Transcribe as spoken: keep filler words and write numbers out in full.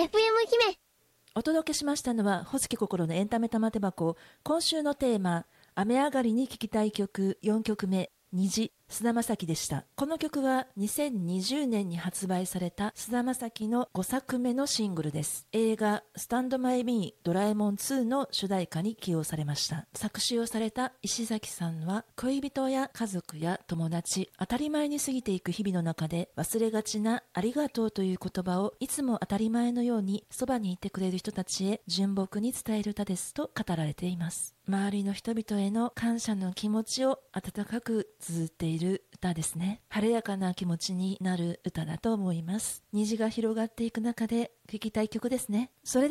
エフエム 姫。 お届けしましたのは、星心のエンタメ玉手箱。今週のテーマ、雨上がりに聴きたい曲よんきょくめ、虹、菅田将暉でした。この曲はにせんにじゅうねんに発売された菅田将暉のごさくめのシングルです。映画スタンドマイミードラえもんツーの主題歌に起用されました。作詞をされた石崎さんは、恋人や家族や友達、当たり前に過ぎていく日々の中で忘れがちなありがとうという言葉をいつも当たり前のようにそばにいてくれる人たちへ純朴に伝える歌ですと語られています。周りの人々への感謝の気持ちを温かく綴っている歌ですね。晴れやかな気持ちになる歌だと思います。虹が広がっていく中で聴きたい曲ですね。それ